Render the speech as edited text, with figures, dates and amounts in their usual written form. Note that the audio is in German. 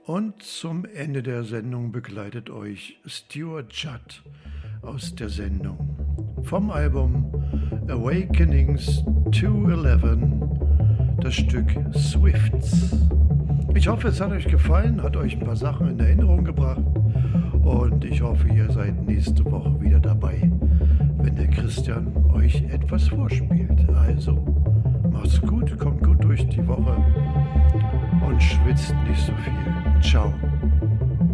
Und zum Ende der Sendung begleitet euch Stuart Judd aus der Sendung vom Album Awakenings 211, das Stück Swifts. Ich hoffe, es hat euch gefallen, hat euch ein paar Sachen in Erinnerung gebracht und ich hoffe, ihr seid nächste Woche wieder dabei, wenn der Christian euch etwas vorspielt. Also, macht's gut, kommt gut durch die Woche und schwitzt nicht so viel. Ciao.